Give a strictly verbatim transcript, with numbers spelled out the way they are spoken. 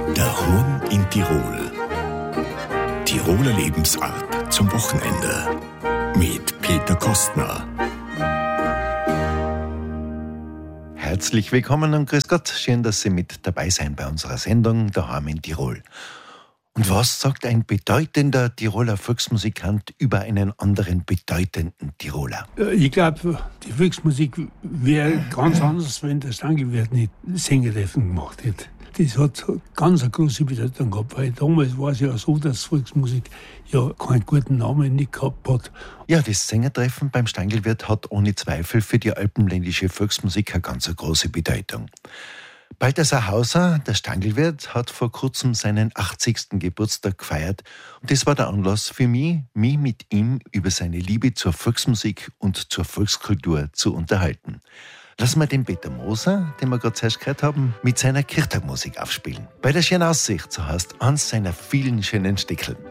Der Horn in Tirol. Tiroler Lebensart zum Wochenende. Mit Peter Kostner. Herzlich willkommen und grüß Gott. Schön, dass Sie mit dabei sein bei unserer Sendung Daheim in Tirol. Und was sagt ein bedeutender Tiroler Volksmusikant über einen anderen bedeutenden Tiroler? Ich glaube, die Volksmusik wäre ganz anders, wenn der Stangelwirt nicht Sängertreffen gemacht hätte. Das hat ganz eine große Bedeutung gehabt, weil damals war es ja so, dass Volksmusik ja keinen guten Namen nicht gehabt hat. Ja, das Sängertreffen beim Stangelwirt hat ohne Zweifel für die alpenländische Volksmusik eine ganz große Bedeutung. Balthasar Hauser, der Stangelwirt, hat vor kurzem seinen achtzigsten Geburtstag gefeiert. Und das war der Anlass für mich, mich mit ihm über seine Liebe zur Volksmusik und zur Volkskultur zu unterhalten. Lassen wir den Peter Moser, den wir gerade zuerst gehört haben, mit seiner Kirchtagmusik aufspielen. Bei der schönen Aussicht, so heißt eins seiner vielen schönen Stickeln.